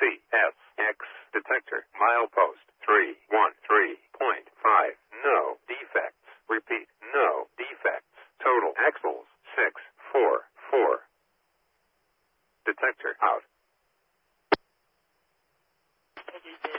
CSX detector. Milepost 313.5. No defects. Repeat, no defects. Total axles 644. Detector out.